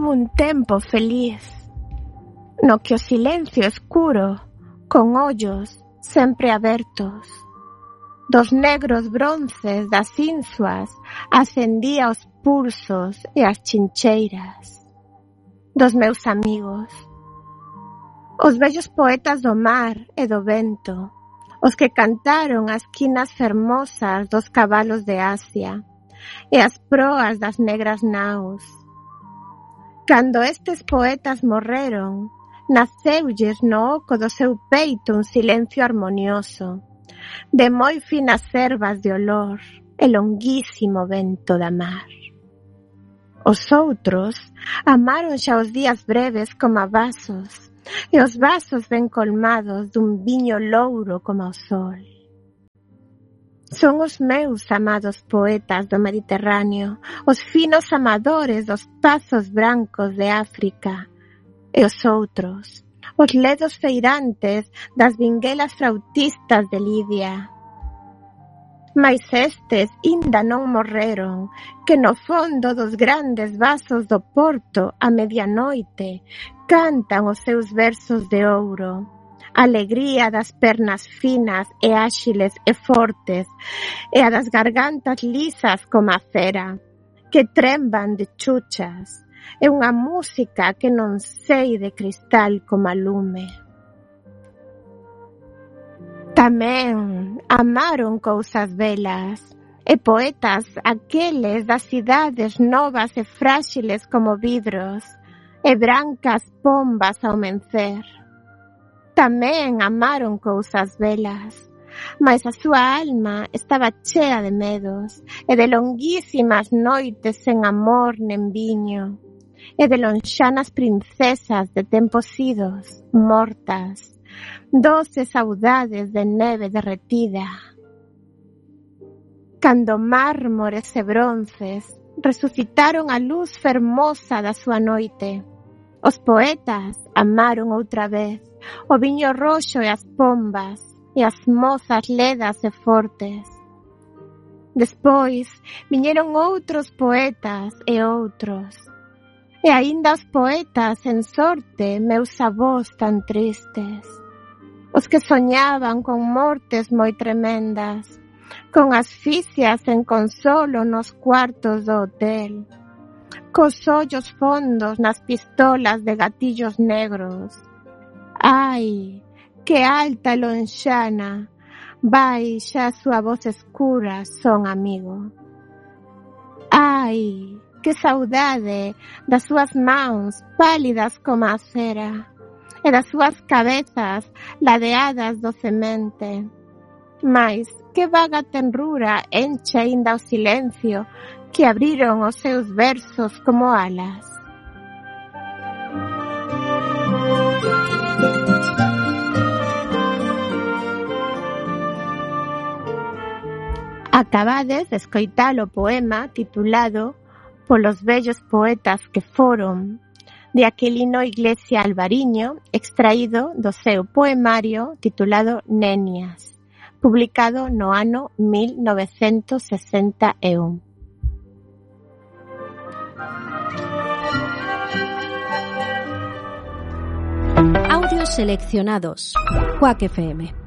como un tempo feliz, no que o silencio escuro, con ollos sempre abertos, dos negros bronces das insuas acendía os pulsos e as chincheiras dos meus amigos, os vellos poetas do mar e do vento, os que cantaron as quinas fermosas dos cabalos de Asia e as proas das negras naus. Cando estes poetas morreron, naceulles no oco do seu peito un silencio harmonioso, de moi finas ervas de olor e longuísimo vento da mar. Os outros amaron xa os días breves como vasos, e os vasos ben colmados dun viño louro como o sol. Son os meus amados poetas do Mediterráneo, os finos amadores dos tazos brancos de África, e os outros, os ledos feirantes das vinguelas frautistas de Lidia. Mais estes inda non morreron, que no fondo dos grandes vasos do porto a medianoite cantan os seus versos de ouro, alegría das pernas finas e áxiles e fortes, e a das gargantas lisas como a cera, que tremban de chuchas, e unha música que non sei de cristal como a lume. Tamén amaron cousas velas, e poetas aqueles das cidades novas e fráxiles como vidros, e brancas pombas ao mencer. Tamén amaron cousas velas, mas a súa alma estaba chea de medos, e de longuísimas noites sen amor nen viño, e de lonxanas princesas de tempos idos, mortas, doces saudades de neve derretida. Cando mármores e bronces resucitaron a luz fermosa da súa noite, os poetas amaron outra vez o viño roxo e as pombas, e as mozas ledas e fortes. Despois viñeron outros poetas e outros, e aínda os poetas en sorte, meus avós tan tristes, os que soñaban con mortes moi tremendas, con asfixias en consolo nos cuartos do hotel, cos ollos fondos nas pistolas de gatillos negros. Ai, que alta e lonxana, vai xa a súa voz escura, son amigo. Ai, que saudade das súas mans pálidas como a cera, e das súas cabezas ladeadas docemente. Mais que vaga tenrura enche aínda o silencio que abriron os seus versos como alas. Acabades de escoitar o poema titulado Polos vellos poetas que foron, de Aquilino Iglesia Alvariño, extraído do seu poemario titulado Nenias, publicado no ano 1961. Audios seleccionados. Quack FM.